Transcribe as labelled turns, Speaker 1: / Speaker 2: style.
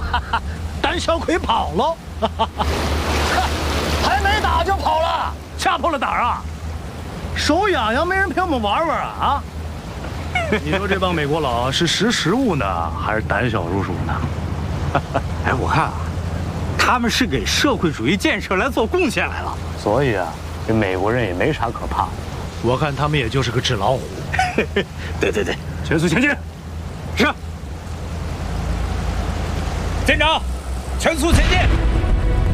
Speaker 1: 胆小鬼跑了，还没打就跑了，吓破了胆啊！手痒痒，没人陪我们玩玩啊？你说这帮美国佬是识时务呢，还是胆小如鼠呢？
Speaker 2: 哎，我看啊，他们是给社会主义建设来做贡献来了。
Speaker 1: 所以啊，这美国人也没啥可怕的。我看他们也就是个纸老虎。
Speaker 2: 对，全速前进。是。舰长，全速前进。